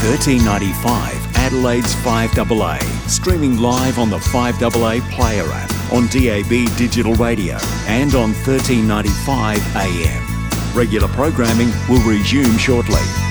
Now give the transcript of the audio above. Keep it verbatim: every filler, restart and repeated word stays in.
thirteen ninety-five Adelaide's five A A, streaming live on the five A A Player app, on D A B digital radio and on thirteen ninety-five A M. Regular programming will resume shortly.